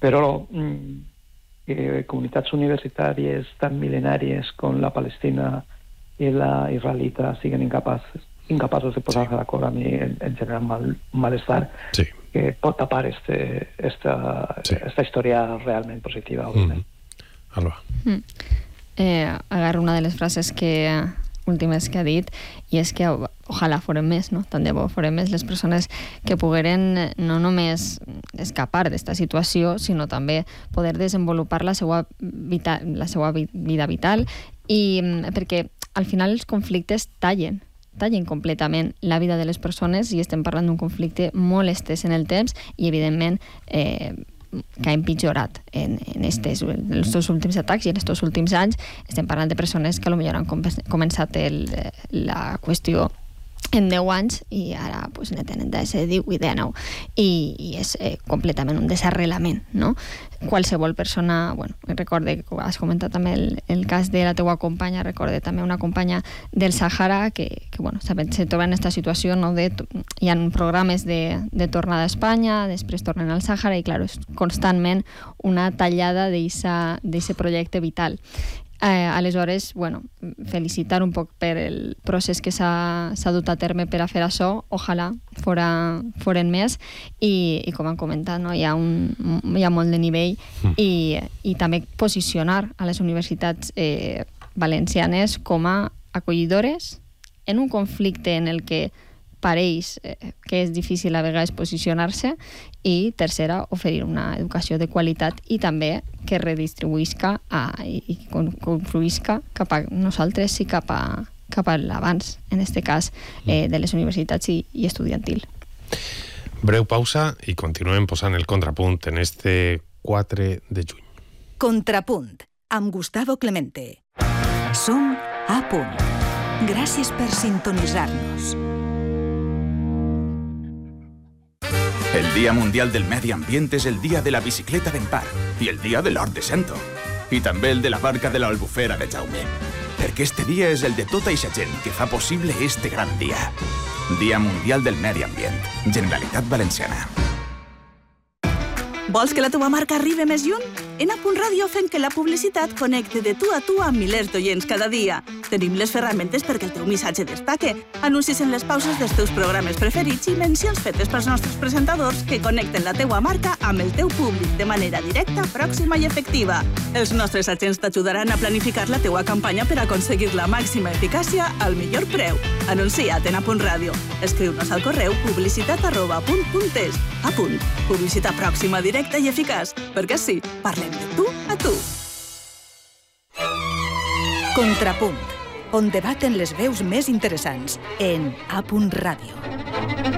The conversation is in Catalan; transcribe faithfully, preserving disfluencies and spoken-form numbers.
però eh, comunitats universitàries tan mil·lenàries com la Palestina i la israelita siguen incapaces, incapaços de posar-se sí. d'acord, a mi en, en general mal, malestar sí. que pot tapar este, esta, sí. esta història realment positiva, òbviament. Mm. Alba. Mm. Eh, agarro una de les frases que últimes que ha dit, i és que ojalà foren més, no? Tant de bo foren més les persones que pogueren no només escapar d'esta situació, sinó també poder desenvolupar la seva, vita, la seva vida vital, i perquè al final els conflictes tallen, tallen completament la vida de les persones, i estem parlant d'un conflicte molt estès en el temps i, evidentment, eh, que ha empitjorat en, en, estes, en els dos últims atacs i en aquests últims anys. Estem parlant de persones que potser han començat el, la qüestió en deu anys i ara pues, ne tenen de ser divuit, dinou, i, i és eh, completament un desarrelament, no? Qualsevol persona, bueno, recorde que has comentat també el, el cas de la teua companya, recorde també una companya del Sàhara que, que bueno, se troba en aquesta situació, no? De, hi ha programes de, de tornada a Espanya, després tornen al Sàhara, i clar, és constantment una tallada d'aquest projecte vital. Eh, aleshores, bueno, felicitar un poc per el procés que s'ha dut a terme per a fer això, ojalà fora, foren més, i, i com han comentat, no? hi, ha un, hi ha molt de nivell, mm. i, i també posicionar a les universitats eh, valencianes com a acollidores en un conflicte en el que pareix eh, que és difícil a vegades posicionar-se, i tercera, oferir una educació de qualitat i també que redistribuïsca a, i confluïsca cap a nosaltres i cap a, cap a l'abans, en aquest cas, eh, de les universitats i, i estudiantil. Breu pausa i continuem posant el contrapunt en este quatre de juny. Contrapunt, amb Gustavo Clemente. Som a punt. Gràcies per sintonitzar-nos. El Día Mundial del Medio Ambiente es el día de la bicicleta d'Empar i el dia de l'Hort de Sento i també el de la barca de l'Albufera de Jaume, perquè este dia és el de tota eixa gent que fa possible este gran dia. Dia Mundial del Medi Ambient, Generalitat Valenciana. Vols que la teva marca arribi més lluny? En A Punt Ràdio fem que la publicitat connecte de tu a tu amb milers d'oients cada dia. Tenim les ferramentes perquè el teu missatge destaque, anuncis en les pauses dels teus programes preferits i mencions fetes pels nostres presentadors que connecten la teua marca amb el teu públic de manera directa, pròxima i efectiva. Els nostres agents t'ajudaran a planificar la teua campanya per aconseguir la màxima eficàcia al millor preu. Anuncia't en A Punt Ràdio. Escriu-nos al correu publicitat arroba punt punt es. A punt. Publicitat pròxima, directa i eficaç. Perquè sí, parlem de tu a tu. Contrapunt, on debaten les veus més interessants en A Punt Ràdio.